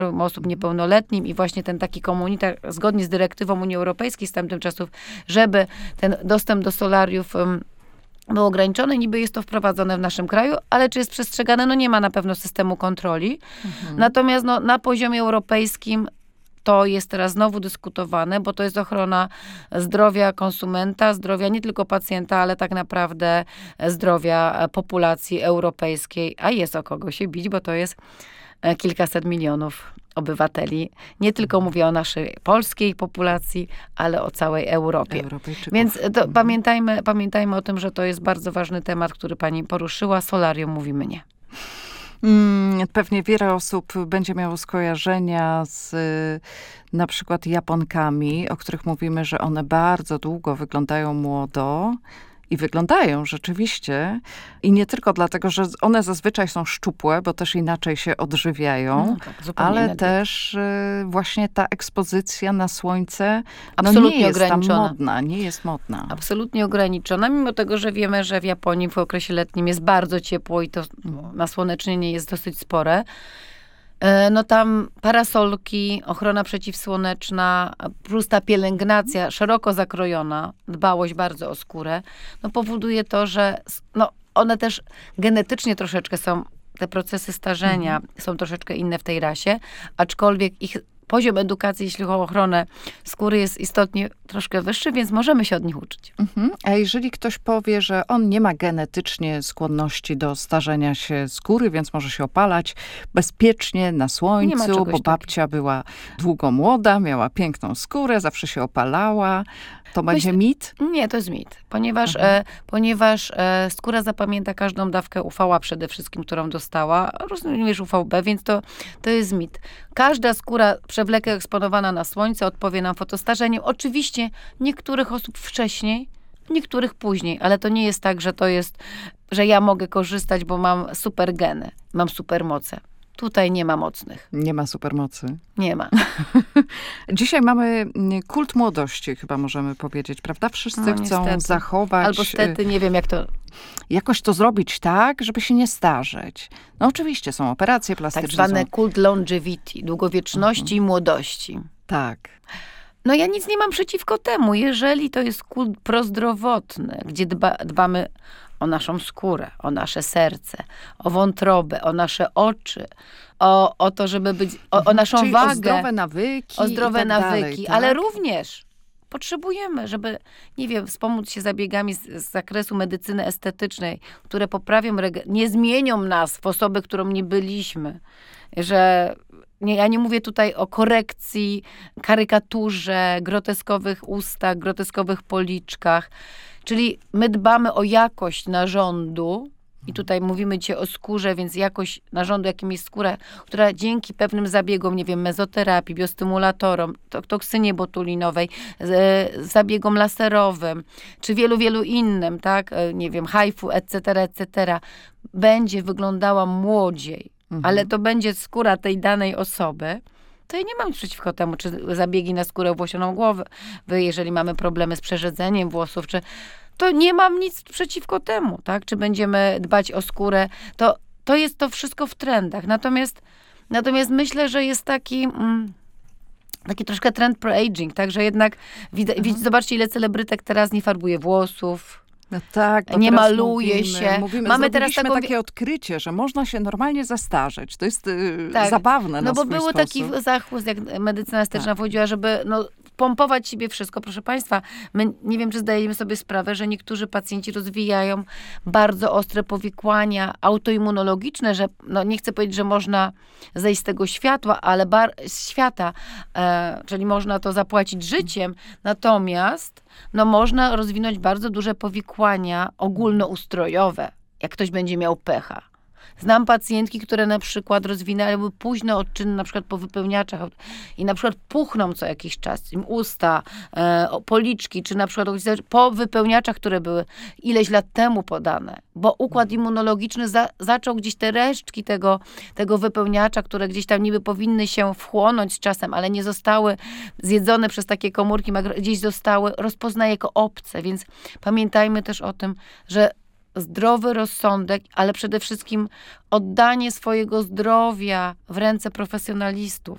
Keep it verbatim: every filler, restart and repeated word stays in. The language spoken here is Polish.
osób niepełnoletnim i właśnie ten taki komunikat, zgodnie z dyrektywą Unii Europejskiej z tamtych czasów, żeby ten dostęp do solariów um, był ograniczony, niby jest to wprowadzone w naszym kraju, ale czy jest przestrzegane? No nie ma na pewno systemu kontroli. Mhm. Natomiast no, na poziomie europejskim to jest teraz znowu dyskutowane, bo to jest ochrona zdrowia konsumenta, zdrowia nie tylko pacjenta, ale tak naprawdę zdrowia populacji europejskiej, a jest o kogo się bić, bo to jest kilkaset milionów obywateli. Nie tylko mówię o naszej polskiej populacji, ale o całej Europie. Więc to mhm. pamiętajmy, pamiętajmy o tym, że to jest bardzo ważny temat, który pani poruszyła. Solarium mówimy nie. Pewnie wiele osób będzie miało skojarzenia z na przykład Japonkami, o których mówimy, że one bardzo długo wyglądają młodo. I wyglądają rzeczywiście. I nie tylko dlatego, że one zazwyczaj są szczupłe, bo też inaczej się odżywiają, no tak, ale inaczej. Też y, właśnie ta ekspozycja na słońce no nie jest tam modna. Nie jest modna. Absolutnie ograniczona, mimo tego, że wiemy, że w Japonii w okresie letnim jest bardzo ciepło i to nasłonecznienie jest dosyć spore. No tam parasolki, ochrona przeciwsłoneczna, plus ta pielęgnacja szeroko zakrojona, dbałość bardzo o skórę, no powoduje to, że no one też genetycznie troszeczkę są, te procesy starzenia mhm. są troszeczkę inne w tej rasie, aczkolwiek ich poziom edukacji, jeśli chodzi o ochronę skóry, jest istotnie troszkę wyższy, więc możemy się od nich uczyć. Mhm. A jeżeli ktoś powie, że on nie ma genetycznie skłonności do starzenia się skóry, więc może się opalać bezpiecznie na słońcu, bo babcia takiego. Była długo młoda, miała piękną skórę, zawsze się opalała, to będzie Myślę, mit? Nie, to jest mit. Ponieważ, e, ponieważ e, skóra zapamięta każdą dawkę U V A przede wszystkim, którą dostała, również U V B, więc to, to jest mit. Każda skóra przewlekle eksponowana na słońce odpowie nam fotostarzeniem. Oczywiście niektórych osób wcześniej, niektórych później, ale to nie jest tak, że to jest, że ja mogę korzystać, bo mam super geny, mam super moce. Tutaj nie ma mocnych. Nie ma supermocy. Nie ma. Dzisiaj mamy kult młodości, chyba możemy powiedzieć, prawda? Wszyscy no, chcą niestety. zachować... Albo stety, nie wiem jak to... Jakoś to zrobić tak, żeby się nie starzeć. No oczywiście są operacje plastyczne. Tak zwane są... kult longevity, długowieczności mhm. i młodości. Tak. No ja nic nie mam przeciwko temu, jeżeli to jest kult prozdrowotny, gdzie dba, dbamy o naszą skórę, o nasze serce, o wątrobę, o nasze oczy, o, o to, żeby być, o, o naszą Czyli wagę. o zdrowe nawyki. O zdrowe tak nawyki, dalej, tak? ale również potrzebujemy, żeby, nie wiem, wspomóc się zabiegami z, z zakresu medycyny estetycznej, które poprawią, nie zmienią nas w osobę, którą nie byliśmy. Że nie, ja nie mówię tutaj o korekcji, karykaturze, groteskowych ustach, groteskowych policzkach. Czyli my dbamy o jakość narządu i tutaj mówimy dzisiaj o skórze, więc jakość narządu, jakim jest skóra, która dzięki pewnym zabiegom, nie wiem, mezoterapii, biostymulatorom, toksynie botulinowej, zabiegom laserowym, czy wielu, wielu innym, tak, nie wiem, hajfu, et cetera, et cetera, będzie wyglądała młodziej, mhm. ale to będzie skóra tej danej osoby. To ja nie mam nic przeciwko temu, czy zabiegi na skórę włosioną głowy, jeżeli mamy problemy z przerzedzeniem włosów, czy to nie mam nic przeciwko temu, tak? Czy będziemy dbać o skórę, to, to jest to wszystko w trendach. Natomiast, natomiast myślę, że jest taki, mm, taki troszkę trend pro-aging, tak? Że jednak, widać, mhm. zobaczcie, ile celebrytek teraz nie farbuje włosów, no tak, nie maluje mówimy, się. Mówimy, Mamy teraz taką... takie odkrycie, że można się normalnie zastarzeć. To jest yy, tak. zabawne no na bo swój był sposób. taki zachłyst, jak medycyna estetyczna tak. wchodziła, żeby no, pompować siebie wszystko. Proszę państwa, my nie wiem, czy zdajemy sobie sprawę, że niektórzy pacjenci rozwijają bardzo ostre powikłania autoimmunologiczne, że no, nie chcę powiedzieć, że można zejść z tego światła, ale bar- z świata, e, czyli można to zapłacić życiem, natomiast no, można rozwinąć bardzo duże powikłania ogólnoustrojowe, jak ktoś będzie miał pecha. Znam pacjentki, które na przykład rozwinęły późne odczyny, na przykład po wypełniaczach i na przykład puchną co jakiś czas, im usta, e, policzki, czy na przykład po wypełniaczach, które były ileś lat temu podane, bo układ immunologiczny za, zaczął gdzieś te resztki tego, tego wypełniacza, które gdzieś tam niby powinny się wchłonąć z czasem, ale nie zostały zjedzone przez takie komórki, gdzieś zostały, rozpoznaje jako obce, więc pamiętajmy też o tym, że zdrowy rozsądek, ale przede wszystkim oddanie swojego zdrowia w ręce profesjonalistów.